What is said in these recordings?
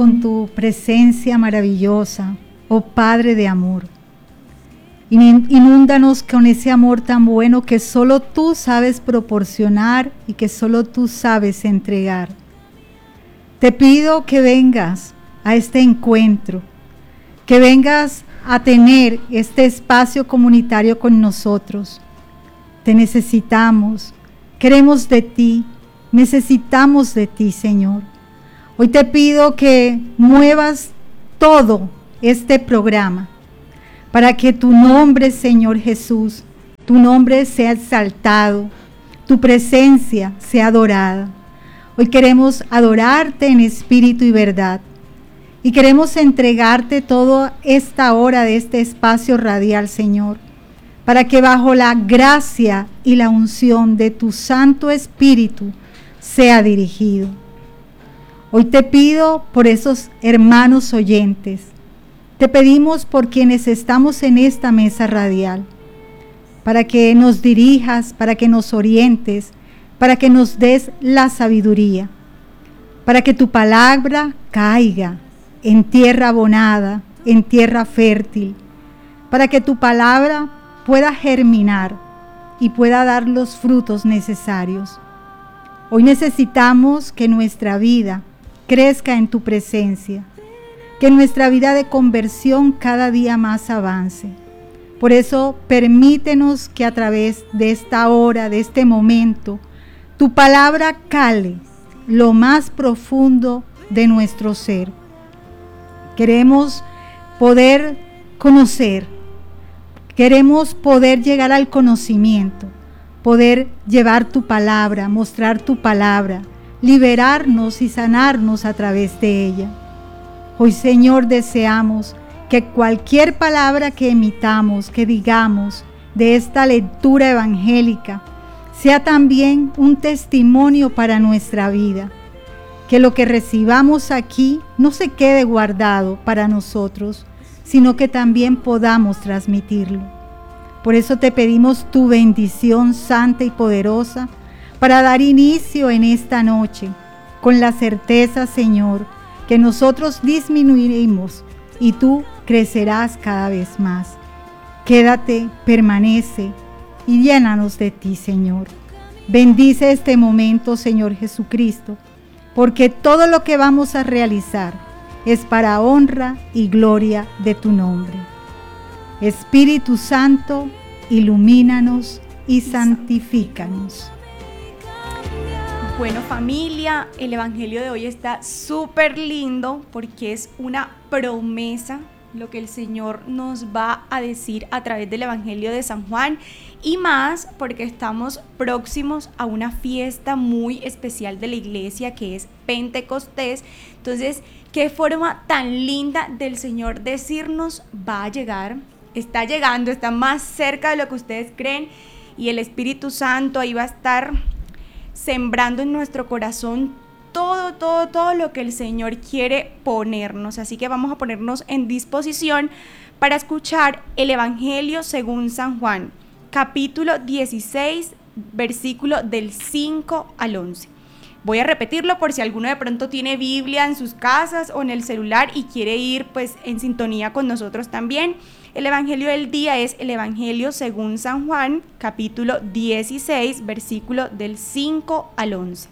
con tu presencia maravillosa, oh Padre de amor. Inúndanos con ese amor tan bueno que solo tú sabes proporcionar y que solo tú sabes entregar. Te pido que vengas a este encuentro, que vengas a tener este espacio comunitario con nosotros. Te necesitamos, queremos de ti, necesitamos de ti, Señor. Hoy te pido que muevas todo este programa para que tu nombre, Señor Jesús, tu nombre sea exaltado, tu presencia sea adorada. Hoy queremos adorarte en espíritu y verdad y queremos entregarte toda esta hora de este espacio radial, Señor, para que bajo la gracia y la unción de tu Santo Espíritu sea dirigido. Hoy te pido por esos hermanos oyentes, te pedimos por quienes estamos en esta mesa radial, para que nos dirijas, para que nos orientes, para que nos des la sabiduría, para que tu palabra caiga en tierra abonada, en tierra fértil, para que tu palabra pueda germinar y pueda dar los frutos necesarios. Hoy necesitamos que nuestra vida crezca en tu presencia, que nuestra vida de conversión cada día más avance. Por eso permítenos que a través de esta hora, de este momento, tu palabra cale lo más profundo de nuestro ser. Queremos poder conocer, queremos poder llegar al conocimiento, poder llevar tu palabra, mostrar tu palabra, liberarnos y sanarnos a través de ella. Hoy, Señor, deseamos que cualquier palabra que emitamos, que digamos de esta lectura evangélica, sea también un testimonio para nuestra vida. Que lo que recibamos aquí no se quede guardado para nosotros, sino que también podamos transmitirlo. Por eso te pedimos tu bendición santa y poderosa para dar inicio en esta noche, con la certeza, Señor, que nosotros disminuiremos y tú crecerás cada vez más. Quédate, permanece y llénanos de ti, Señor. Bendice este momento, Señor Jesucristo, porque todo lo que vamos a realizar es para honra y gloria de tu nombre. Espíritu Santo, ilumínanos y santifícanos. Bueno, familia, el evangelio de hoy está súper lindo porque es una promesa lo que el Señor nos va a decir a través del evangelio de San Juan, y más porque estamos próximos a una fiesta muy especial de la iglesia que es Pentecostés. Entonces, qué forma tan linda del Señor decirnos: va a llegar, está llegando, está más cerca de lo que ustedes creen, y el Espíritu Santo ahí va a estar sembrando en nuestro corazón todo lo que el Señor quiere ponernos. Así que vamos a ponernos en disposición para escuchar el Evangelio según San Juan, capítulo 16, versículo del 5 al 11. Voy a repetirlo por si alguno de pronto tiene Biblia en sus casas o en el celular y quiere ir pues en sintonía con nosotros también. El evangelio del día es el evangelio según San Juan, capítulo 16, versículo del 5 al 11.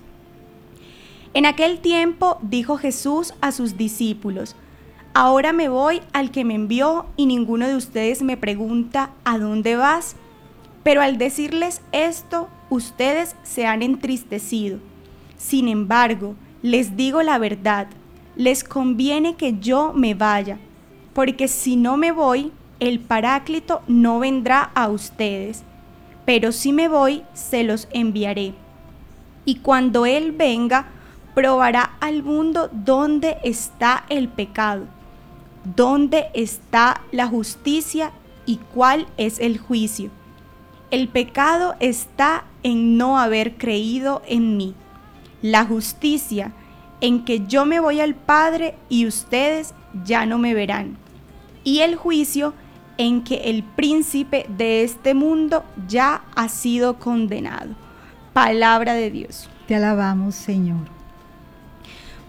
En aquel tiempo dijo Jesús a sus discípulos: ahora me voy al que me envió y ninguno de ustedes me pregunta ¿a dónde vas? Pero al decirles esto, ustedes se han entristecido. Sin embargo, les digo la verdad, les conviene que yo me vaya, porque si no me voy, el Paráclito no vendrá a ustedes, pero si me voy, se los enviaré. Y cuando Él venga, probará al mundo dónde está el pecado, dónde está la justicia y cuál es el juicio. El pecado está en no haber creído en mí. La justicia en que yo me voy al Padre y ustedes ya no me verán. Y el juicio en que el príncipe de este mundo ya ha sido condenado. Palabra de Dios. Te alabamos, Señor.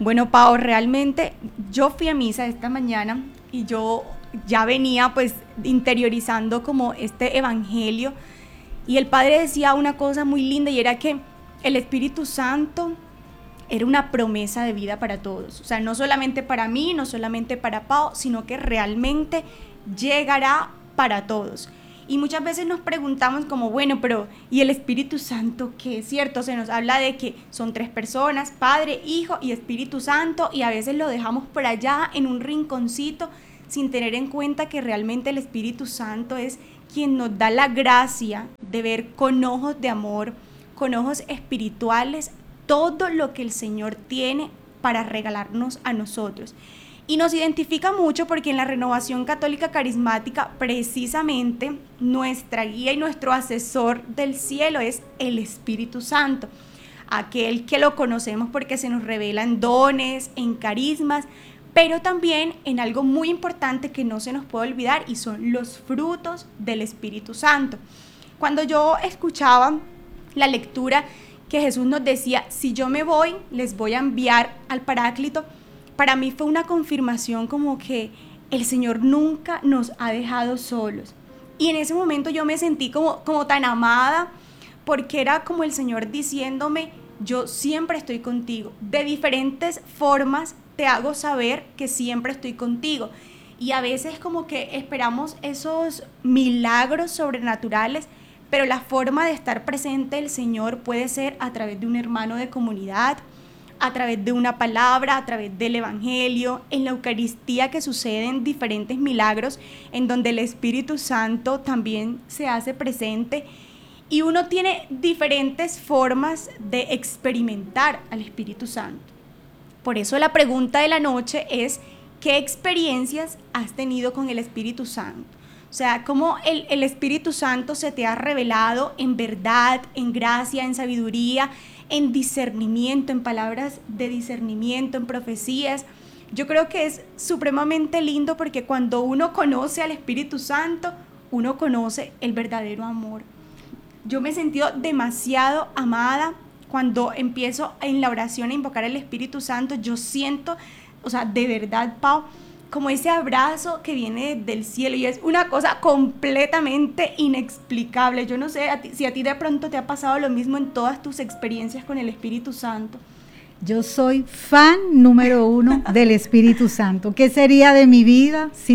Bueno, Pau, realmente yo fui a misa esta mañana y yo ya venía pues interiorizando como este evangelio, y el Padre decía una cosa muy linda, y era que el Espíritu Santo era una promesa de vida para todos. O sea, no solamente para mí, no solamente para Pau, sino que realmente llegará para todos. Y muchas veces nos preguntamos como, bueno, pero ¿y el Espíritu Santo qué? Es cierto, se nos habla de que son 3 personas, Padre, Hijo y Espíritu Santo, y a veces lo dejamos por allá en un rinconcito sin tener en cuenta que realmente el Espíritu Santo es quien nos da la gracia de ver con ojos de amor, con ojos espirituales, todo lo que el Señor tiene para regalarnos a nosotros. Y nos identifica mucho porque en la Renovación Católica Carismática, precisamente, nuestra guía y nuestro asesor del cielo es el Espíritu Santo, aquel que lo conocemos porque se nos revelan dones, en carismas, pero también en algo muy importante que no se nos puede olvidar, y son los frutos del Espíritu Santo. Cuando yo escuchaba la lectura que Jesús nos decía, si yo me voy, les voy a enviar al Paráclito, para mí fue una confirmación como que el Señor nunca nos ha dejado solos. Y en ese momento yo me sentí como tan amada, porque era como el Señor diciéndome, yo siempre estoy contigo. De diferentes formas te hago saber que siempre estoy contigo. Y a veces como que esperamos esos milagros sobrenaturales, pero la forma de estar presente del Señor puede ser a través de un hermano de comunidad, a través de una palabra, a través del evangelio, en la Eucaristía, que suceden diferentes milagros en donde el Espíritu Santo también se hace presente, y uno tiene diferentes formas de experimentar al Espíritu Santo. Por eso la pregunta de la noche es, ¿qué experiencias has tenido con el Espíritu Santo? O sea, ¿cómo el Espíritu Santo se te ha revelado en verdad, en gracia, en sabiduría, en discernimiento, en palabras de discernimiento, en profecías? Yo creo que es supremamente lindo, porque cuando uno conoce al Espíritu Santo, uno conoce el verdadero amor. Yo me he sentido demasiado amada cuando empiezo en la oración a invocar al Espíritu Santo. Yo siento, o sea, de verdad, Pau, como ese abrazo que viene del cielo, y es una cosa completamente inexplicable. Yo no sé si a ti de pronto te ha pasado lo mismo en todas tus experiencias con el Espíritu Santo. Yo soy fan número 1 del Espíritu Santo. ¿Qué sería de mi vida si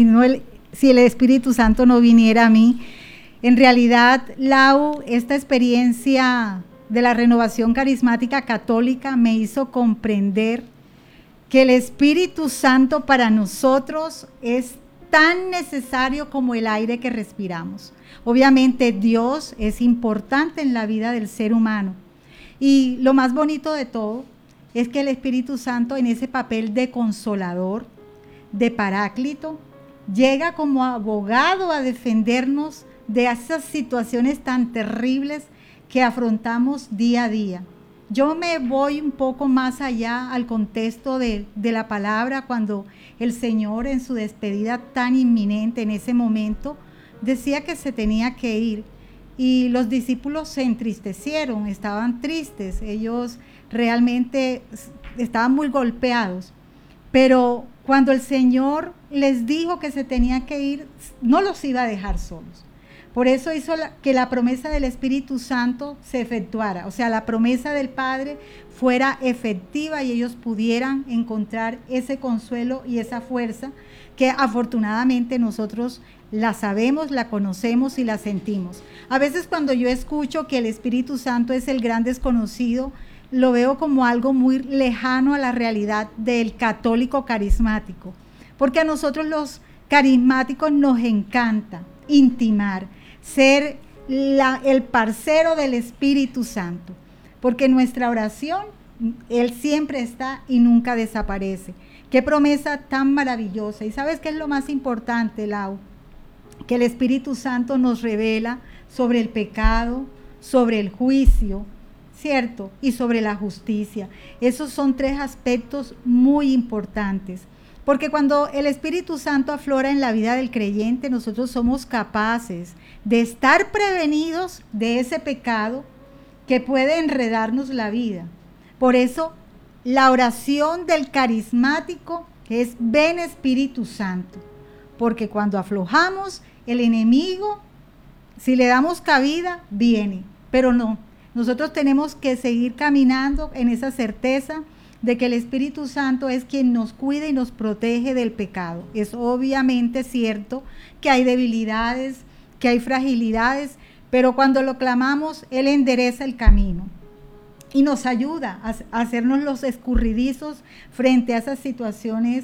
el Espíritu Santo no viniera a mí? En realidad, Lau, esta experiencia de la Renovación Carismática Católica me hizo comprender que el Espíritu Santo para nosotros es tan necesario como el aire que respiramos. Obviamente Dios es importante en la vida del ser humano, y lo más bonito de todo es que el Espíritu Santo, en ese papel de consolador, de paráclito, llega como abogado a defendernos de esas situaciones tan terribles que afrontamos día a día. Yo me voy un poco más allá al contexto de la palabra, cuando el Señor, en su despedida tan inminente en ese momento, decía que se tenía que ir, y los discípulos se entristecieron, estaban tristes, ellos realmente estaban muy golpeados, pero cuando el Señor les dijo que se tenía que ir, no los iba a dejar solos. Por eso hizo que la promesa del Espíritu Santo se efectuara, o sea, la promesa del Padre fuera efectiva y ellos pudieran encontrar ese consuelo y esa fuerza que afortunadamente nosotros la sabemos, la conocemos y la sentimos. A veces cuando yo escucho que el Espíritu Santo es el gran desconocido, lo veo como algo muy lejano a la realidad del católico carismático, porque a nosotros los carismáticos nos encanta intimar, ser el parcero del Espíritu Santo, porque en nuestra oración Él siempre está y nunca desaparece. Qué promesa tan maravillosa. Y ¿sabes qué es lo más importante, Lau? Que el Espíritu Santo nos revela sobre el pecado, sobre el juicio, ¿cierto? Y sobre la justicia. Esos son 3 aspectos muy importantes. Porque cuando el Espíritu Santo aflora en la vida del creyente, nosotros somos capaces de estar prevenidos de ese pecado que puede enredarnos la vida. Por eso la oración del carismático es ven Espíritu Santo, porque cuando aflojamos, el enemigo, si le damos cabida, viene, pero no. Nosotros tenemos que seguir caminando en esa certeza de que el Espíritu Santo es quien nos cuida y nos protege del pecado. Es obviamente cierto que hay debilidades, que hay fragilidades, pero cuando lo clamamos, Él endereza el camino y nos ayuda a hacernos los escurridizos frente a esas situaciones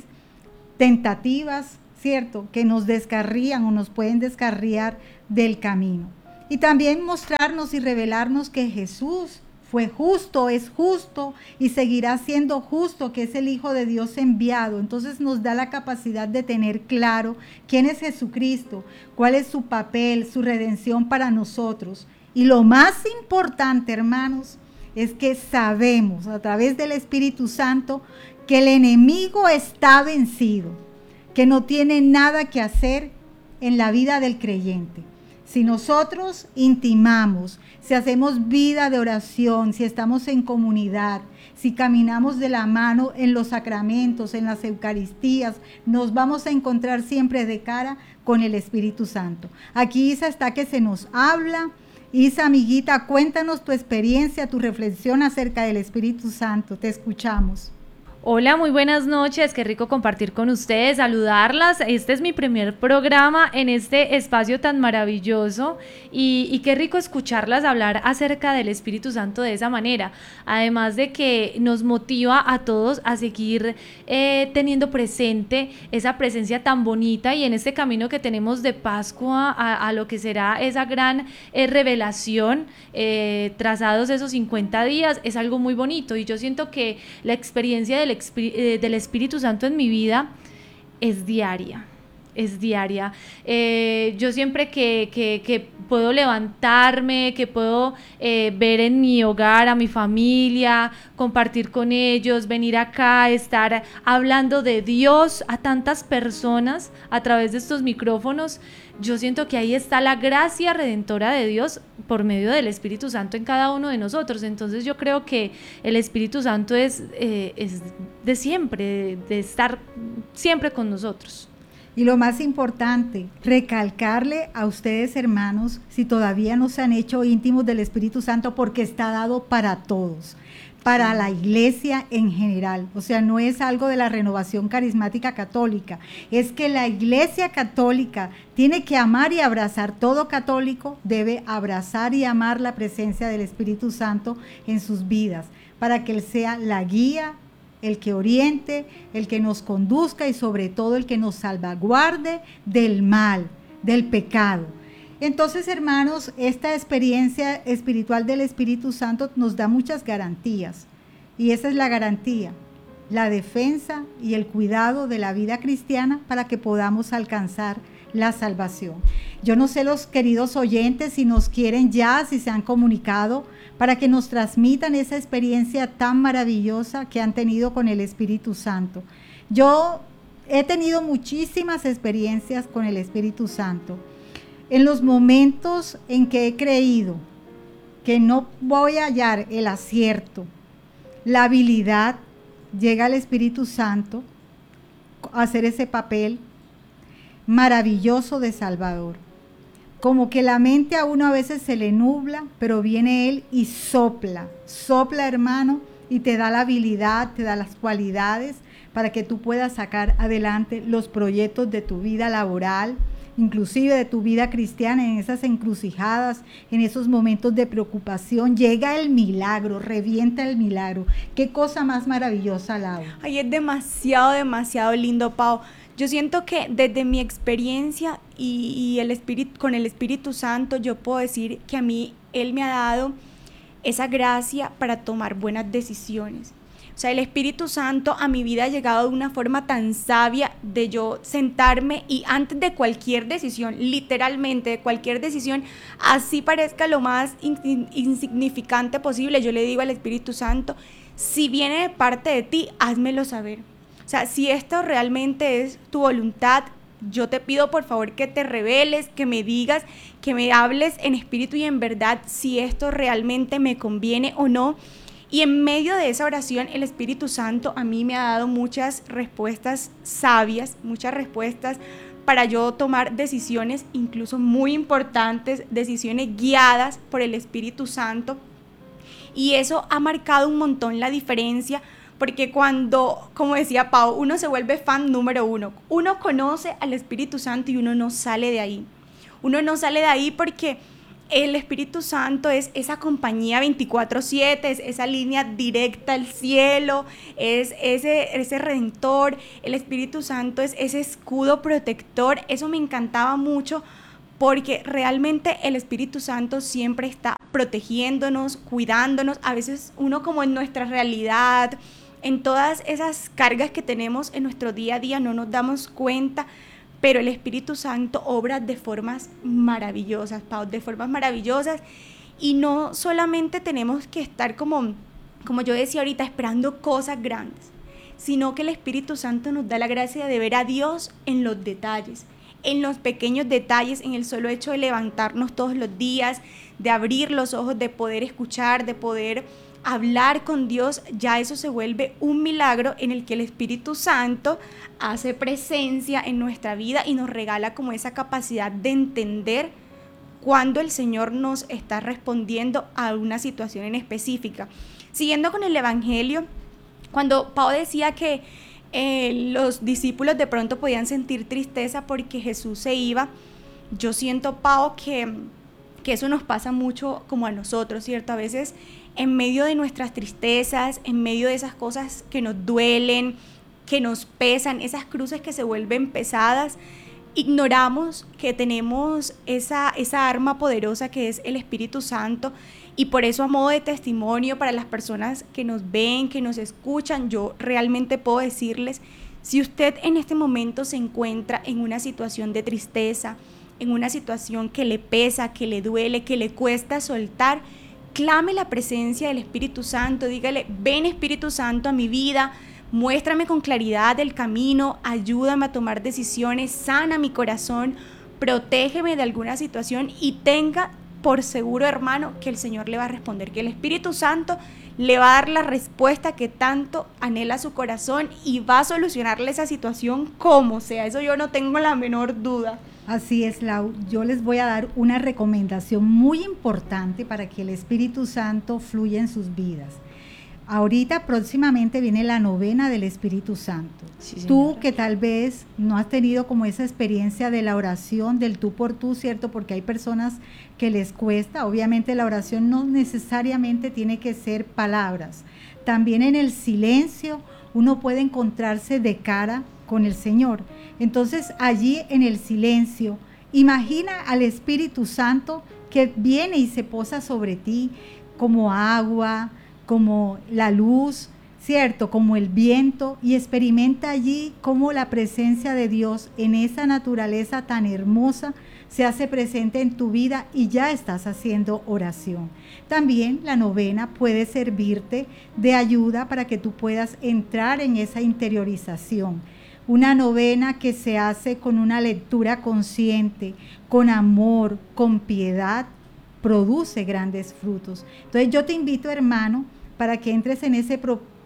tentativas, ¿cierto?, que nos descarrían o nos pueden descarriar del camino. Y también mostrarnos y revelarnos que Jesús fue justo, es justo y seguirá siendo justo, que es el Hijo de Dios enviado. Entonces nos da la capacidad de tener claro quién es Jesucristo, cuál es su papel, su redención para nosotros. Y lo más importante, hermanos, es que sabemos a través del Espíritu Santo que el enemigo está vencido, que no tiene nada que hacer en la vida del creyente. Si nosotros intimamos, si hacemos vida de oración, si estamos en comunidad, si caminamos de la mano en los sacramentos, en las Eucaristías, nos vamos a encontrar siempre de cara con el Espíritu Santo. Aquí Isa está que se nos habla. Isa, amiguita, cuéntanos tu experiencia, tu reflexión acerca del Espíritu Santo. Te escuchamos. Hola, muy buenas noches, qué rico compartir con ustedes, saludarlas. Este es mi primer programa en este espacio tan maravilloso y qué rico escucharlas hablar acerca del Espíritu Santo de esa manera, además de que nos motiva a todos a seguir teniendo presente esa presencia tan bonita y en este camino que tenemos de Pascua a lo que será esa gran revelación, trazados esos 50 días, es algo muy bonito y yo siento que la experiencia del Espíritu Santo en mi vida es diaria. Yo siempre que puedo levantarme, que puedo ver en mi hogar a mi familia, compartir con ellos, venir acá, estar hablando de Dios a tantas personas a través de estos micrófonos, yo siento que ahí está la gracia redentora de Dios por medio del Espíritu Santo en cada uno de nosotros. Entonces yo creo que el Espíritu Santo es de siempre, de estar siempre con nosotros. Y lo más importante, recalcarle a ustedes, hermanos, si todavía no se han hecho íntimos del Espíritu Santo, porque está dado para todos, para la iglesia en general. O sea, no es algo de la renovación carismática católica, es que la iglesia católica tiene que amar y abrazar. Todo católico debe abrazar y amar la presencia del Espíritu Santo en sus vidas, para que Él sea la guía, el que oriente, el que nos conduzca y sobre todo el que nos salvaguarde del mal, del pecado. Entonces, hermanos, esta experiencia espiritual del Espíritu Santo nos da muchas garantías y esa es la garantía, la defensa y el cuidado de la vida cristiana para que podamos alcanzar la salvación. Yo no sé, los queridos oyentes, si nos quieren ya, si se han comunicado para que nos transmitan esa experiencia tan maravillosa que han tenido con el Espíritu Santo. Yo he tenido muchísimas experiencias con el Espíritu Santo. En los momentos en que he creído que no voy a hallar el acierto, la habilidad, llega el Espíritu Santo a hacer ese papel maravilloso de Salvador. Como que la mente a uno a veces se le nubla, pero viene Él y sopla, hermano, y te da la habilidad, te da las cualidades para que tú puedas sacar adelante los proyectos de tu vida laboral, inclusive de tu vida cristiana, en esas encrucijadas, en esos momentos de preocupación. Llega el milagro, revienta el milagro. Qué cosa más maravillosa, Lau. Ay, es demasiado lindo, Pau. Yo siento que desde mi experiencia y con el Espíritu Santo, yo puedo decir que a mí Él me ha dado esa gracia para tomar buenas decisiones. O sea, el Espíritu Santo a mi vida ha llegado de una forma tan sabia de yo sentarme y antes de cualquier decisión, literalmente de cualquier decisión, así parezca lo más insignificante posible, yo le digo al Espíritu Santo, si viene de parte de ti, házmelo saber. O sea, si esto realmente es tu voluntad, yo te pido por favor que te reveles, que me digas, que me hables en espíritu y en verdad si esto realmente me conviene o no. Y en medio de esa oración, el Espíritu Santo a mí me ha dado muchas respuestas sabias, muchas respuestas para yo tomar decisiones incluso muy importantes, decisiones guiadas por el Espíritu Santo. Y eso ha marcado un montón la diferencia, porque cuando, como decía Pau, uno se vuelve fan número uno, uno conoce al Espíritu Santo y uno no sale de ahí. Uno no sale de ahí porque el Espíritu Santo es esa compañía 24/7, es esa línea directa al cielo, es ese redentor. El Espíritu Santo es ese escudo protector. Eso me encantaba mucho porque realmente el Espíritu Santo siempre está protegiéndonos, cuidándonos. A veces uno, como en nuestra realidad, en todas esas cargas que tenemos en nuestro día a día, no nos damos cuenta, pero el Espíritu Santo obra de formas maravillosas, Pau, de formas maravillosas. Y no solamente tenemos que estar como yo decía ahorita, esperando cosas grandes, sino que el Espíritu Santo nos da la gracia de ver a Dios en los detalles, en los pequeños detalles, en el solo hecho de levantarnos todos los días, de abrir los ojos, de poder escuchar, de poder hablar con Dios. Ya eso se vuelve un milagro en el que el Espíritu Santo hace presencia en nuestra vida y nos regala como esa capacidad de entender cuando el Señor nos está respondiendo a una situación en específica. Siguiendo con el Evangelio, cuando Pau decía que los discípulos de pronto podían sentir tristeza porque Jesús se iba, yo siento, Pau, que eso nos pasa mucho como a nosotros, ¿cierto? A veces en medio de nuestras tristezas, en medio de esas cosas que nos duelen, que nos pesan, esas cruces que se vuelven pesadas, ignoramos que tenemos esa arma poderosa que es el Espíritu Santo. Y por eso, a modo de testimonio para las personas que nos ven, que nos escuchan, yo realmente puedo decirles, si usted en este momento se encuentra en una situación de tristeza, en una situación que le pesa, que le duele, que le cuesta soltar, clame la presencia del Espíritu Santo, dígale: ven Espíritu Santo a mi vida, muéstrame con claridad el camino, ayúdame a tomar decisiones, sana mi corazón, protégeme de alguna situación, y tenga por seguro, hermano, que el Señor le va a responder, que el Espíritu Santo le va a dar la respuesta que tanto anhela su corazón y va a solucionarle esa situación como sea. Eso yo no tengo la menor duda. Así es, Lau. Yo les voy a dar una recomendación muy importante para que el Espíritu Santo fluya en sus vidas. Ahorita próximamente viene la novena del Espíritu Santo. Sí, tú que tal vez no has tenido como esa experiencia de la oración, del tú por tú, ¿cierto? Porque hay personas que les cuesta. Obviamente la oración no necesariamente tiene que ser palabras. También en el silencio uno puede encontrarse de cara con el Señor. Entonces allí en el silencio, imagina al Espíritu Santo que viene y se posa sobre ti como agua, como la luz, ¿cierto? Como el viento, y experimenta allí cómo la presencia de Dios en esa naturaleza tan hermosa se hace presente en tu vida y ya estás haciendo oración. También la novena puede servirte de ayuda para que tú puedas entrar en esa interiorización. Una novena que se hace con una lectura consciente, con amor, con piedad, produce grandes frutos. Entonces yo te invito, hermano, para que entres en ese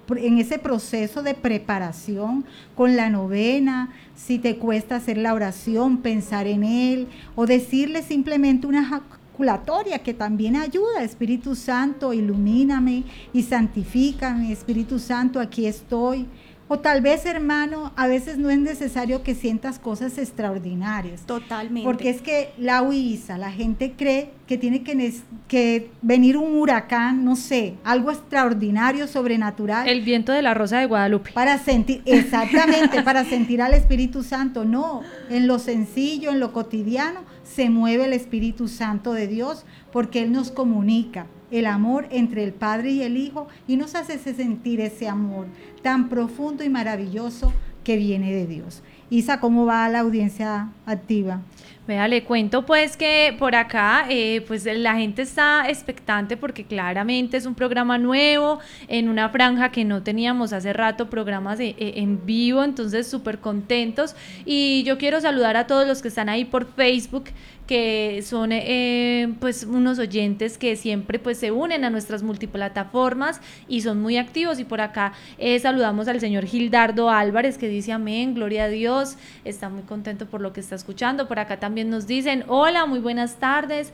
proceso de preparación con la novena. Si te cuesta hacer la oración, pensar en él, o decirle simplemente una ejaculatoria que también ayuda. Espíritu Santo, ilumíname y santifícame. Espíritu Santo, aquí estoy. O tal vez, hermano, a veces no es necesario que sientas cosas extraordinarias. Totalmente. Porque es que la gente cree que tiene que venir un huracán, no sé, algo extraordinario, sobrenatural. El viento de la Rosa de Guadalupe. Para sentir, exactamente, para sentir al Espíritu Santo. No, en lo sencillo, en lo cotidiano, se mueve el Espíritu Santo de Dios, porque Él nos comunica el amor entre el Padre y el Hijo y nos hace sentir ese amor tan profundo y maravilloso que viene de Dios. Isa, ¿cómo va la audiencia activa? Vea, le cuento pues que por acá pues la gente está expectante porque claramente es un programa nuevo, en una franja que no teníamos hace rato programas en vivo, entonces súper contentos, y yo quiero saludar a todos los que están ahí por Facebook, que son pues unos oyentes que siempre pues se unen a nuestras multiplataformas y son muy activos, y por acá saludamos al señor Gildardo Álvarez, que dice amén, gloria a Dios, está muy contento por lo que está escuchando. Por acá también nos dicen hola, muy buenas tardes,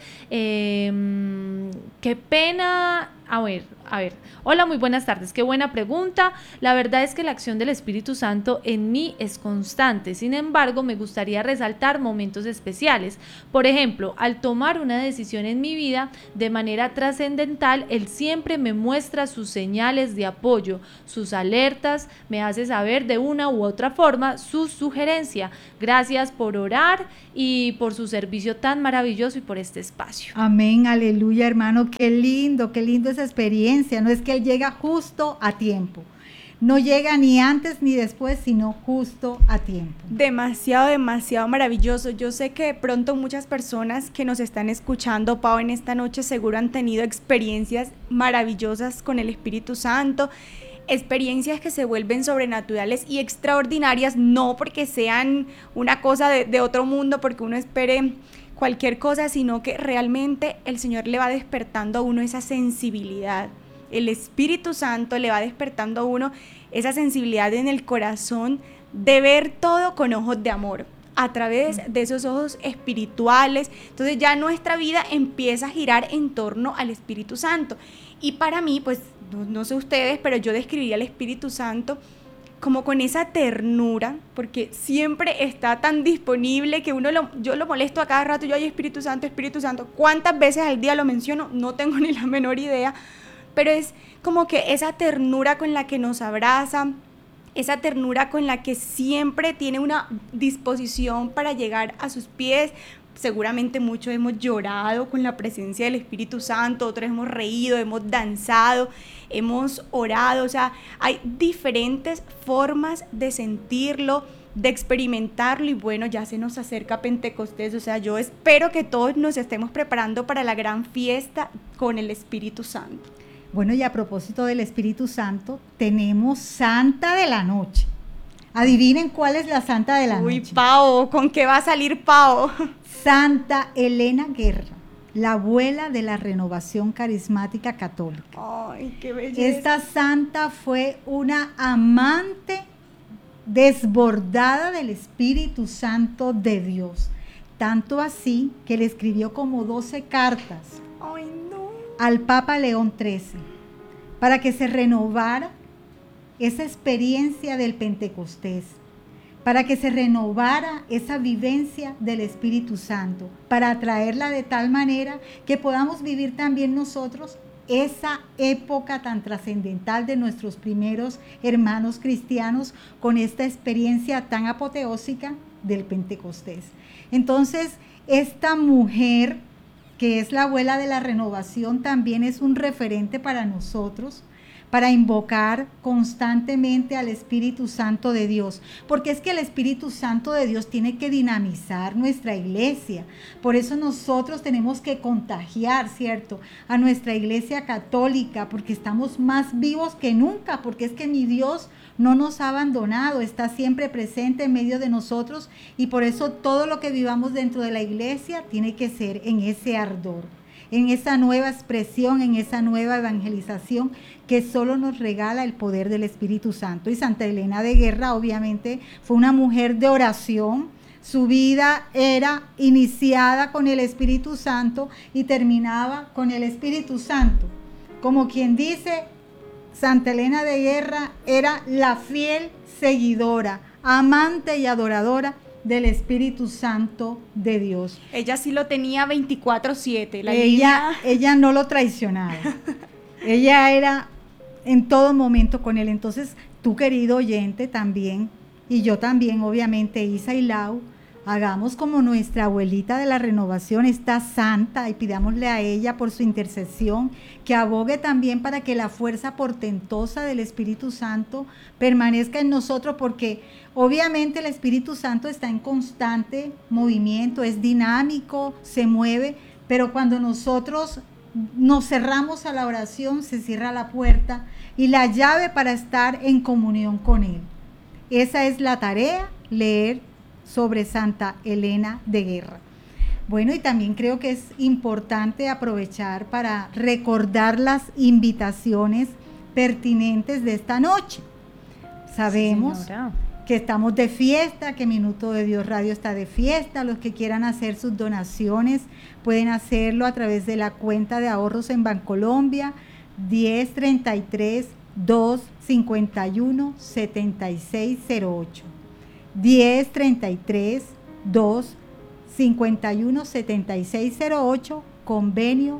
qué pena, a ver, hola, muy buenas tardes, qué buena pregunta. La verdad es que la acción del Espíritu Santo en mí es constante, sin embargo me gustaría resaltar momentos especiales. Por ejemplo, al tomar una decisión en mi vida de manera trascendental, Él siempre me muestra sus señales de apoyo, sus alertas, me hace saber de una u otra forma su sugerencia. Gracias por orar y por su servicio tan maravilloso y por este espacio. Amén, aleluya, hermano, qué lindo esa experiencia. No es que Él llega justo a tiempo, no llega ni antes ni después, sino justo a tiempo. Demasiado maravilloso. Yo sé que de pronto muchas personas que nos están escuchando, Pau, en esta noche seguro han tenido experiencias maravillosas con el Espíritu Santo, experiencias que se vuelven sobrenaturales y extraordinarias, no porque sean una cosa de otro mundo, porque uno espere cualquier cosa, sino que realmente el Señor le va despertando a uno esa sensibilidad. El Espíritu Santo le va despertando a uno esa sensibilidad en el corazón de ver todo con ojos de amor, a través de esos ojos espirituales. Entonces ya nuestra vida empieza a girar en torno al Espíritu Santo. Y para mí, pues, no sé ustedes, pero yo describiría al Espíritu Santo como con esa ternura, porque siempre está tan disponible que yo lo molesto a cada rato, yo, ay, Espíritu Santo, ¿cuántas veces al día lo menciono? No tengo ni la menor idea, pero es como que esa ternura con la que nos abraza, esa ternura con la que siempre tiene una disposición para llegar a sus pies. Seguramente muchos hemos llorado con la presencia del Espíritu Santo, otros hemos reído, hemos danzado, hemos orado. O sea, hay diferentes formas de sentirlo, de experimentarlo, y bueno, ya se nos acerca Pentecostés. O sea, yo espero que todos nos estemos preparando para la gran fiesta con el Espíritu Santo. Bueno, y a propósito del Espíritu Santo, tenemos Santa de la Noche. Adivinen cuál es la Santa de la Noche. Uy, Pau, ¿con qué va a salir Pau? Santa Elena Guerra, la abuela de la Renovación Carismática Católica. Ay, qué belleza. Esta santa fue una amante desbordada del Espíritu Santo de Dios, tanto así que le escribió como 12 cartas al Papa León XIII para que se renovara esa experiencia del Pentecostés, para que se renovara esa vivencia del Espíritu Santo, para atraerla de tal manera que podamos vivir también nosotros esa época tan trascendental de nuestros primeros hermanos cristianos con esta experiencia tan apoteósica del Pentecostés. Entonces, esta mujer, que es la abuela de la renovación, también es un referente para nosotros, para invocar constantemente al Espíritu Santo de Dios, porque es que el Espíritu Santo de Dios tiene que dinamizar nuestra iglesia. Por eso nosotros tenemos que contagiar, ¿cierto?, a nuestra iglesia católica, porque estamos más vivos que nunca, porque es que mi Dios no nos ha abandonado, está siempre presente en medio de nosotros, y por eso todo lo que vivamos dentro de la iglesia tiene que ser en ese ardor, en esa nueva expresión, en esa nueva evangelización que solo nos regala el poder del Espíritu Santo. Y Santa Elena de Guerra obviamente fue una mujer de oración. Su vida era iniciada con el Espíritu Santo y terminaba con el Espíritu Santo. Como quien dice, Santa Elena de Guerra era la fiel seguidora, amante y adoradora del Espíritu Santo de Dios. Ella sí lo tenía 24/7. Ella no lo traicionaba. Ella era en todo momento con él. Entonces, tú, querido oyente, también, y yo también, obviamente, Isa y Lau, Hagamos como nuestra abuelita de la renovación, está santa, y pidámosle a ella por su intercesión que abogue también para que la fuerza portentosa del Espíritu Santo permanezca en nosotros, porque obviamente el Espíritu Santo está en constante movimiento, es dinámico, se mueve, pero cuando nosotros nos cerramos a la oración, se cierra la puerta y la llave para estar en comunión con Él. Esa es la tarea, leer sobre Santa Elena de Guerra. Bueno, y también creo que es importante aprovechar para recordar las invitaciones pertinentes de esta noche. Sabemos que estamos de fiesta, que Minuto de Dios Radio está de fiesta. Los que quieran hacer sus donaciones pueden hacerlo a través de la cuenta de ahorros en Bancolombia 1033 251 7608. 1033 251 7608, convenio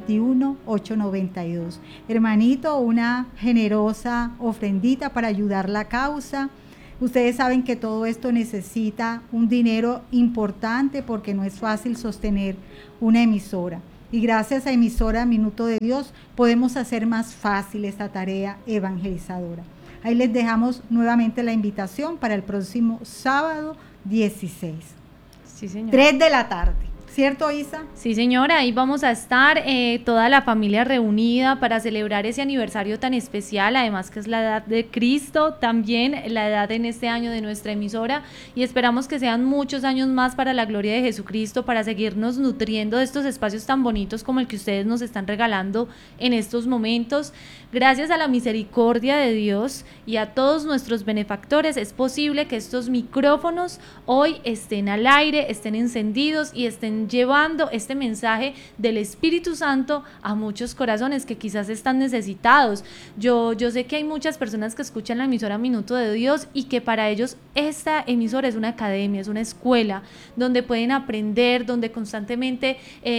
21892. Hermanito, una generosa ofrendita para ayudar la causa. Ustedes saben que todo esto necesita un dinero importante porque no es fácil sostener una emisora. Y gracias a emisora Minuto de Dios podemos hacer más fácil esta tarea evangelizadora. Ahí les dejamos nuevamente la invitación para el próximo sábado 16. Sí, señora. 3 de la tarde. ¿Cierto, Isa? Sí, señora, ahí vamos a estar toda la familia reunida para celebrar ese aniversario tan especial, además que es la edad de Cristo, también la edad en este año de nuestra emisora, y esperamos que sean muchos años más para la gloria de Jesucristo, para seguirnos nutriendo de estos espacios tan bonitos como el que ustedes nos están regalando en estos momentos. Gracias a la misericordia de Dios y a todos nuestros benefactores es posible que estos micrófonos hoy estén al aire, estén encendidos y estén llevando este mensaje del Espíritu Santo a muchos corazones que quizás están necesitados. Yo sé que hay muchas personas que escuchan la emisora Minuto de Dios y que para ellos esta emisora es una academia, es una escuela donde pueden aprender, donde constantemente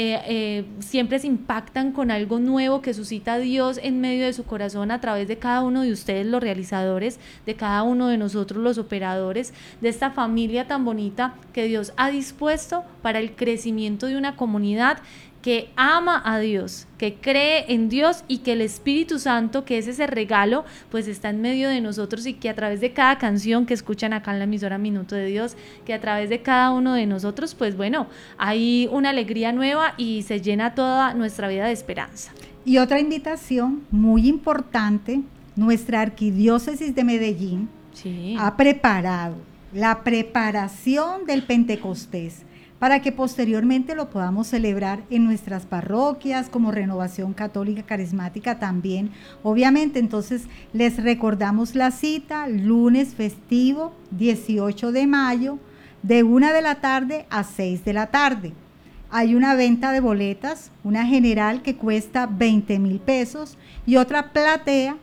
siempre se impactan con algo nuevo que suscita Dios en medio de su corazón a través de cada uno de ustedes, los realizadores, de cada uno de nosotros, los operadores, de esta familia tan bonita que Dios ha dispuesto para el crecimiento de una comunidad que ama a Dios, que cree en Dios y que el Espíritu Santo, que es ese regalo, pues está en medio de nosotros, y que a través de cada canción que escuchan acá en la emisora Minuto de Dios, que a través de cada uno de nosotros, pues bueno, hay una alegría nueva y se llena toda nuestra vida de esperanza. Y otra invitación muy importante, nuestra arquidiócesis de Medellín ha preparado la preparación del Pentecostés para que posteriormente lo podamos celebrar en nuestras parroquias como Renovación Católica Carismática también. Obviamente, entonces les recordamos la cita, lunes festivo 18 de mayo, de 1 de la tarde a 6 de la tarde. Hay una venta de boletas, una general que cuesta 20,000 pesos y otra platea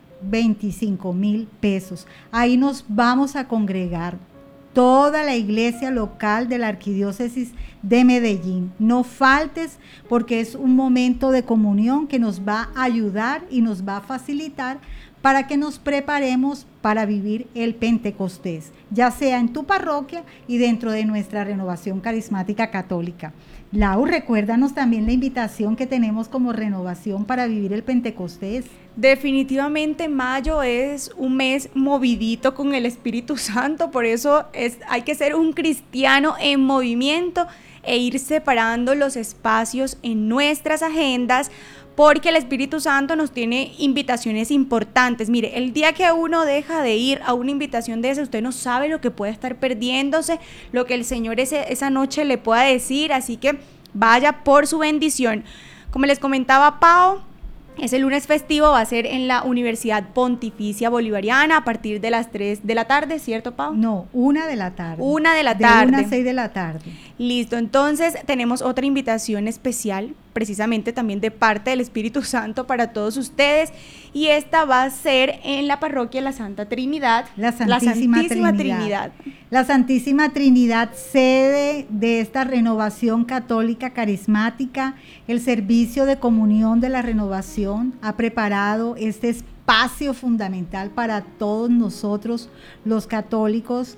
25,000 pesos. Ahí nos vamos a congregar toda la iglesia local de la arquidiócesis de Medellín. No faltes, porque es un momento de comunión que nos va a ayudar y nos va a facilitar para que nos preparemos para vivir el Pentecostés, ya sea en tu parroquia y dentro de nuestra Renovación Carismática Católica. Lau, recuérdanos también la invitación que tenemos como renovación para vivir el Pentecostés. Definitivamente mayo es un mes movidito con el Espíritu Santo, por eso hay que ser un cristiano en movimiento e ir separando los espacios en nuestras agendas, porque el Espíritu Santo nos tiene invitaciones importantes. Mire, el día que uno deja de ir a una invitación de esa, usted no sabe lo que puede estar perdiéndose, lo que el Señor esa noche le pueda decir, así que vaya por su bendición. Como les comentaba Pau, ese lunes festivo va a ser en la Universidad Pontificia Bolivariana a partir de las 3 de la tarde, ¿cierto, Pau? No, 1 de la tarde. 1 de la tarde. De 1 a 6 de la tarde. Listo, entonces tenemos otra invitación especial, precisamente también de parte del Espíritu Santo para todos ustedes, y esta va a ser en la parroquia de la Santa Trinidad. La Santísima Trinidad. La Santísima Trinidad, sede de esta Renovación Católica Carismática. El Servicio de Comunión de la Renovación ha preparado este espacio fundamental para todos nosotros los católicos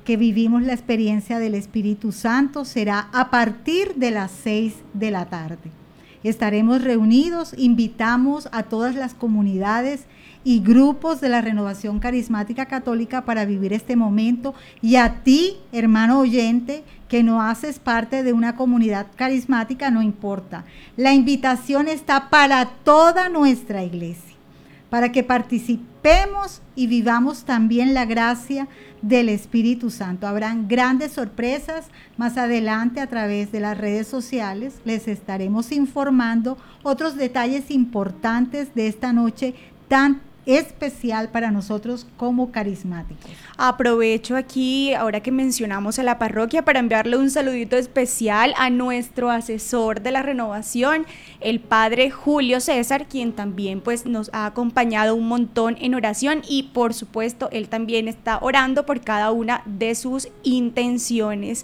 que vivimos la experiencia del Espíritu Santo será a partir de las 6 de la tarde. Estaremos reunidos, invitamos a todas las comunidades y grupos de la Renovación Carismática Católica para vivir este momento, y a ti, hermano oyente, que no haces parte de una comunidad carismática, no importa. La invitación está para toda nuestra iglesia, para que participemos y vivamos también la gracia del Espíritu Santo. Habrán grandes sorpresas más adelante a través de las redes sociales. Les estaremos informando otros detalles importantes de esta noche tan especial para nosotros como carismáticos. Aprovecho aquí, ahora que mencionamos a la parroquia, para enviarle un saludito especial a nuestro asesor de la renovación, el padre Julio César, quien también pues nos ha acompañado un montón en oración, y por supuesto él también está orando por cada una de sus intenciones.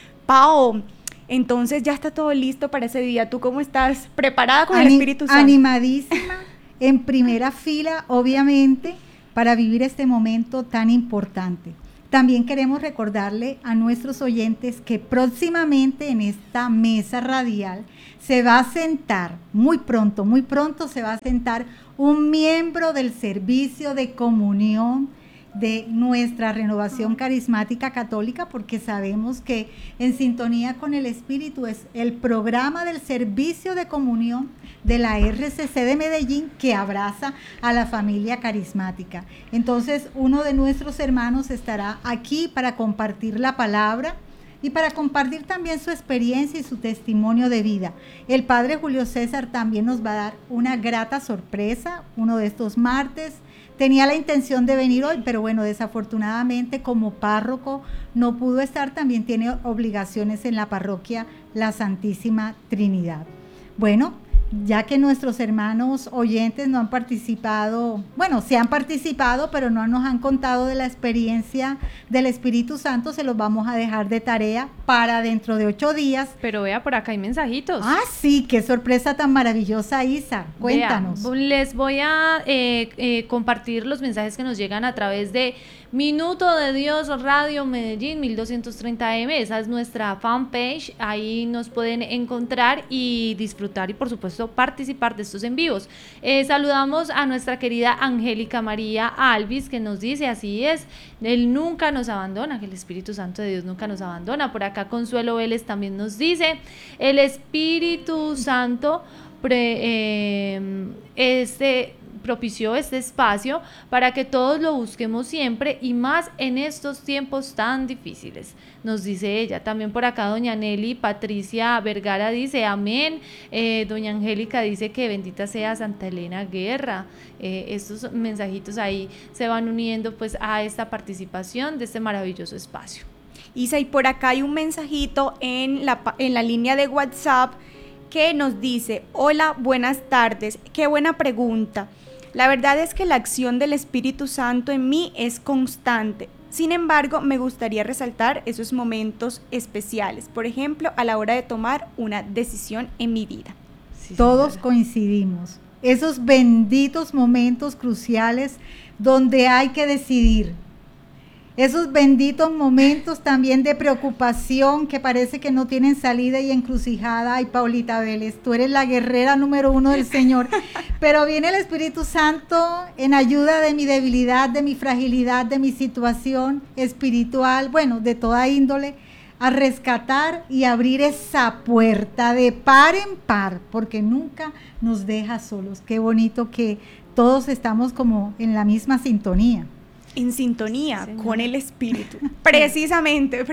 Pao, entonces ya está todo listo para ese día. ¿Tú cómo estás? ¿Preparada con el Espíritu Santo? Animadísima. En primera fila, obviamente, para vivir este momento tan importante. También queremos recordarle a nuestros oyentes que próximamente en esta mesa radial se va a sentar, muy pronto se va a sentar un miembro del servicio de comunión de nuestra Renovación Carismática Católica, porque sabemos que En Sintonía con el Espíritu es el programa del servicio de comunión de la RCC de Medellín, que abraza a la familia carismática. Entonces, uno de nuestros hermanos estará aquí para compartir la palabra y para compartir también su experiencia y su testimonio de vida. El padre Julio César también nos va a dar una grata sorpresa uno de estos martes. Tenía la intención de venir hoy, pero bueno, desafortunadamente como párroco no pudo estar. También tiene obligaciones en la parroquia La Santísima Trinidad. Bueno, ya que nuestros hermanos oyentes no han participado, bueno, sí han participado, pero no nos han contado de la experiencia del Espíritu Santo, se los vamos a dejar de tarea para dentro de 8 días. Pero vea, por acá hay mensajitos. Ah, sí, qué sorpresa tan maravillosa, Isa. Cuéntanos. Vea, les voy a compartir los mensajes que nos llegan a través de Minuto de Dios Radio Medellín 1230M. Esa es nuestra fanpage. Ahí nos pueden encontrar y disfrutar y por supuesto participar de estos en vivos. Saludamos a nuestra querida Angélica María Alvis, que nos dice: así es, Él nunca nos abandona, que el Espíritu Santo de Dios nunca nos abandona. Por acá Consuelo Vélez también nos dice: el Espíritu Santo propició este espacio para que todos lo busquemos siempre, y más en estos tiempos tan difíciles, nos dice ella. También por acá doña Nelly Patricia Vergara dice: amén. Doña Angélica dice que bendita sea Santa Elena Guerra. Estos mensajitos ahí se van uniendo pues a esta participación de este maravilloso espacio. Isa, y por acá hay un mensajito en la línea de WhatsApp que nos dice: hola, buenas tardes, qué buena pregunta. La verdad es que la acción del Espíritu Santo en mí es constante. Sin embargo, me gustaría resaltar esos momentos especiales, por ejemplo, a la hora de tomar una decisión en mi vida. Sí, todos coincidimos. Esos benditos momentos cruciales donde hay que decidir. Esos benditos momentos también de preocupación que parece que no tienen salida y encrucijada. Ay, Paulita Vélez, tú eres la guerrera número 1 del Señor. Pero viene el Espíritu Santo en ayuda de mi debilidad, de mi fragilidad, de mi situación espiritual, bueno, de toda índole, a rescatar y abrir esa puerta de par en par, porque nunca nos deja solos. Qué bonito que todos estamos como en la misma sintonía. En sintonía con el Espíritu. Precisamente.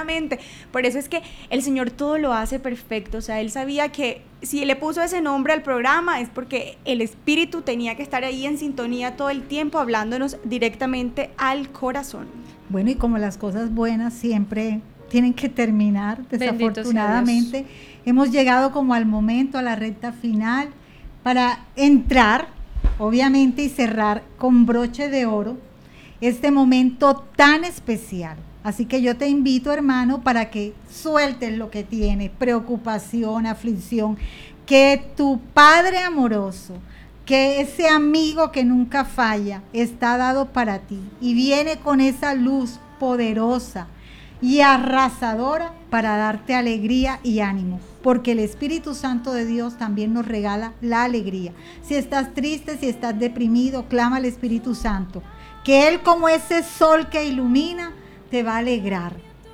Por eso es que el Señor todo lo hace perfecto. O sea, Él sabía que si le puso ese nombre al programa es porque el Espíritu tenía que estar ahí en sintonía todo el tiempo, hablándonos directamente al corazón. Bueno, y como las cosas buenas siempre tienen que terminar, desafortunadamente, hemos llegado como al momento, a la recta final, para entrar, obviamente, y cerrar con broche de oro este momento tan especial. Así que yo te invito, hermano, para que sueltes lo que tienes, preocupación, aflicción, que tu Padre amoroso, que ese amigo que nunca falla, está dado para ti y viene con esa luz poderosa y arrasadora para darte alegría y ánimo, porque el Espíritu Santo de Dios también nos regala la alegría. Si estás triste, si estás deprimido, clama al Espíritu Santo, que Él, como ese sol que ilumina, te va a alegrar.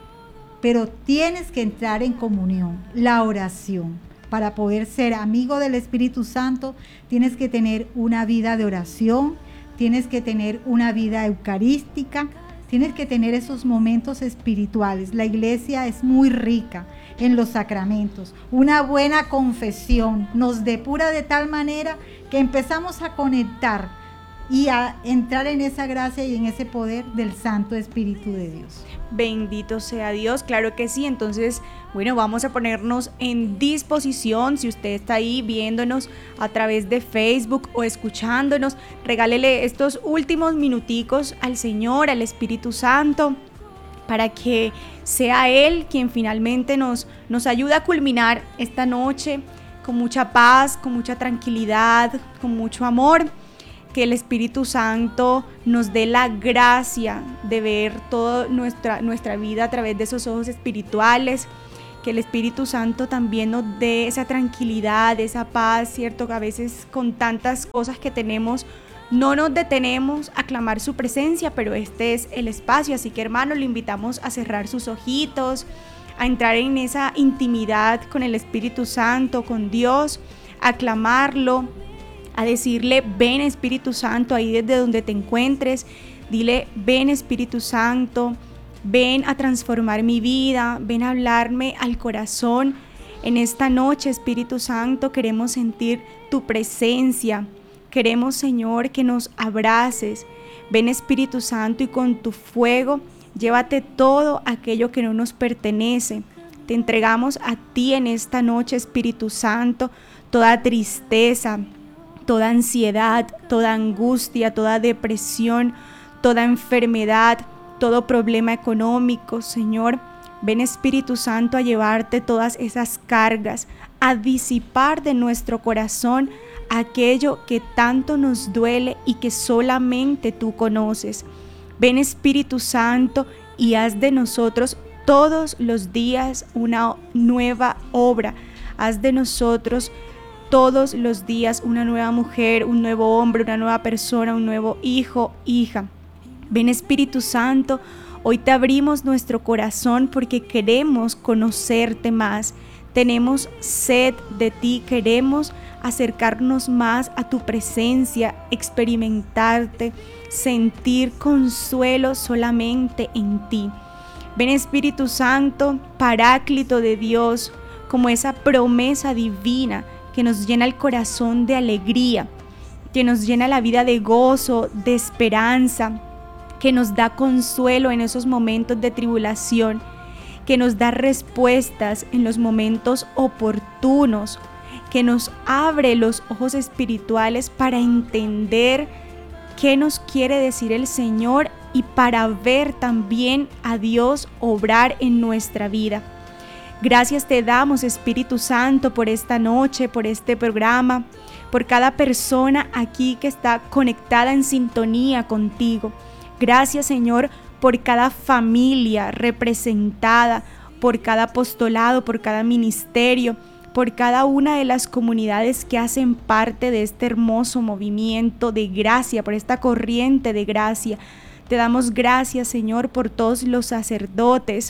Pero tienes que entrar en comunión, la oración. Para poder ser amigo del Espíritu Santo, tienes que tener una vida de oración, tienes que tener una vida eucarística, tienes que tener esos momentos espirituales. La iglesia es muy rica en los sacramentos. Una buena confesión nos depura de tal manera que empezamos a conectar y a entrar en esa gracia y en ese poder del Santo Espíritu de Dios. Bendito sea Dios, claro que sí. Entonces, bueno, vamos a ponernos en disposición. Si usted está ahí viéndonos a través de Facebook o escuchándonos, regálele estos últimos minuticos al Señor, al Espíritu Santo, para que sea Él quien finalmente nos ayude a culminar esta noche con mucha paz, con mucha tranquilidad, con mucho amor. Que el Espíritu Santo nos dé la gracia de ver toda nuestra vida a través de esos ojos espirituales. Que el Espíritu Santo también nos dé esa tranquilidad, esa paz, ¿cierto? Que a veces con tantas cosas que tenemos no nos detenemos a clamar su presencia, pero este es el espacio. Así que, hermanos, le invitamos a cerrar sus ojitos, a entrar en esa intimidad con el Espíritu Santo, con Dios, a clamarlo, a decirle: ven Espíritu Santo, ahí desde donde te encuentres, dile: ven Espíritu Santo, ven a transformar mi vida, ven a hablarme al corazón. En esta noche, Espíritu Santo, queremos sentir tu presencia, queremos, Señor, que nos abraces. Ven Espíritu Santo y con tu fuego llévate todo aquello que no nos pertenece. Te entregamos a ti en esta noche, Espíritu Santo, toda tristeza, toda ansiedad, toda angustia, toda depresión, toda enfermedad, todo problema económico, Señor. Ven Espíritu Santo a llevarte todas esas cargas, a disipar de nuestro corazón aquello que tanto nos duele y que solamente tú conoces. Ven Espíritu Santo y haz de nosotros todos los días una nueva obra. Haz de nosotros todos los días una nueva mujer, un nuevo hombre, una nueva persona, un nuevo hijo, hija. Ven Espíritu Santo, hoy te abrimos nuestro corazón porque queremos conocerte más. Tenemos sed de ti, queremos acercarnos más a tu presencia, experimentarte, sentir consuelo solamente en ti. Ven Espíritu Santo, Paráclito de Dios, como esa promesa divina que nos llena el corazón de alegría, que nos llena la vida de gozo, de esperanza, que nos da consuelo en esos momentos de tribulación, que nos da respuestas en los momentos oportunos, que nos abre los ojos espirituales para entender qué nos quiere decir el Señor y para ver también a Dios obrar en nuestra vida. Gracias te damos, Espíritu Santo, por esta noche, por este programa, por cada persona aquí que está conectada en sintonía contigo. Gracias, Señor, por cada familia representada, por cada apostolado, por cada ministerio, por cada una de las comunidades que hacen parte de este hermoso movimiento de gracia, por esta corriente de gracia. Te damos gracias, Señor, por todos los sacerdotes,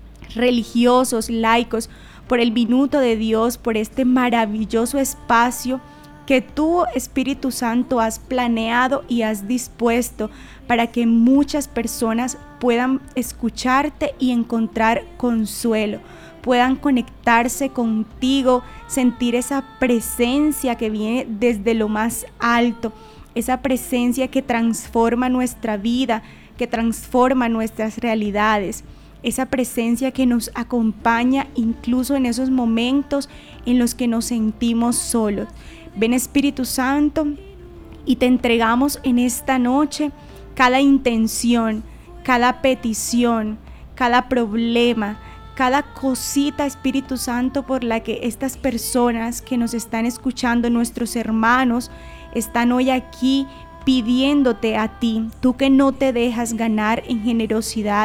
religiosos, laicos, por el minuto de Dios, por este maravilloso espacio que tú, Espíritu Santo, has planeado y has dispuesto para que muchas personas puedan escucharte y encontrar consuelo, puedan conectarse contigo, sentir esa presencia que viene desde lo más alto, esa presencia que transforma nuestra vida, que transforma nuestras realidades. Esa presencia que nos acompaña incluso en esos momentos en los que nos sentimos solos. Ven Espíritu Santo y te entregamos en esta noche cada intención, cada petición, cada problema, cada cosita, Espíritu Santo, por la que estas personas que nos están escuchando, nuestros hermanos, están hoy aquí pidiéndote a ti, tú que no te dejas ganar en generosidad,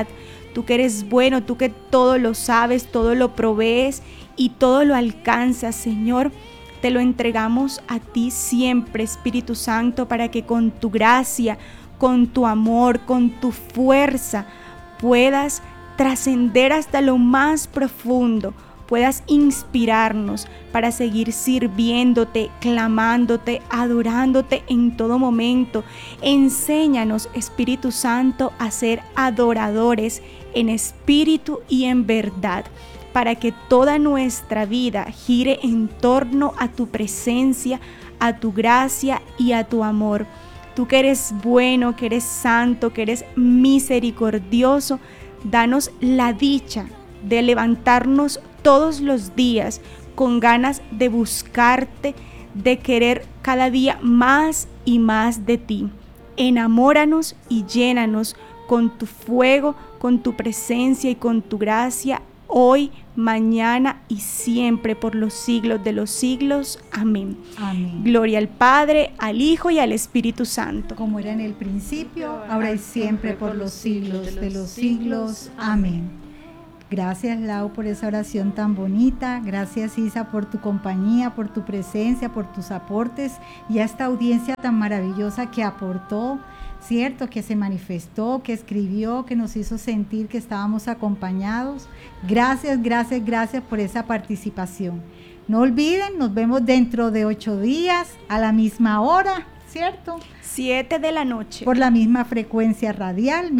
tú que eres bueno, tú que todo lo sabes, todo lo provees y todo lo alcanzas, Señor. Te lo entregamos a ti siempre, Espíritu Santo, para que con tu gracia, con tu amor, con tu fuerza, puedas trascender hasta lo más profundo, puedas inspirarnos para seguir sirviéndote, clamándote, adorándote en todo momento. Enséñanos, Espíritu Santo, a ser adoradores en espíritu y en verdad, para que toda nuestra vida gire en torno a tu presencia, a tu gracia y a tu amor. Tú que eres bueno, que eres santo, que eres misericordioso, danos la dicha de levantarnos todos los días con ganas de buscarte, de querer cada día más y más de ti. Enamóranos y llénanos con tu fuego, con tu presencia y con tu gracia, hoy, mañana y siempre, por los siglos de los siglos. Amén. Amén. Gloria al Padre, al Hijo y al Espíritu Santo. Como era en el principio, ahora y siempre, por los siglos de los siglos. Amén. Gracias, Lau, por esa oración tan bonita. Gracias, Isa, por tu compañía, por tu presencia, por tus aportes y a esta audiencia tan maravillosa que aportó, ¿cierto? Que se manifestó, que escribió, que nos hizo sentir que estábamos acompañados. Gracias, gracias, gracias por esa participación. No olviden, nos vemos dentro de 8 días a la misma hora, ¿cierto? 7 de la noche. Por la misma frecuencia radial,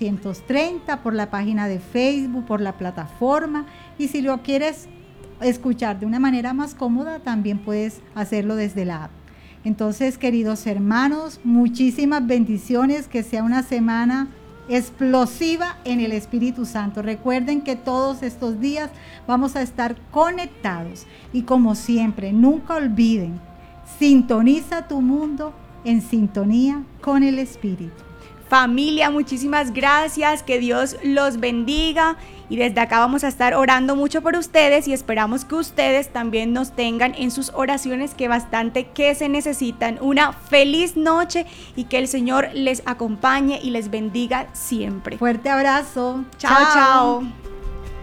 1230, por la página de Facebook, por la plataforma. Y si lo quieres escuchar de una manera más cómoda, también puedes hacerlo desde la app. Entonces, queridos hermanos, muchísimas bendiciones, que sea una semana explosiva en el Espíritu Santo. Recuerden que todos estos días vamos a estar conectados y, como siempre, nunca olviden, sintoniza tu mundo en sintonía con el Espíritu. Familia, muchísimas gracias, que Dios los bendiga y desde acá vamos a estar orando mucho por ustedes y esperamos que ustedes también nos tengan en sus oraciones, que bastante que se necesitan. Una feliz noche y que el Señor les acompañe y les bendiga siempre. Fuerte abrazo. Chao, chao.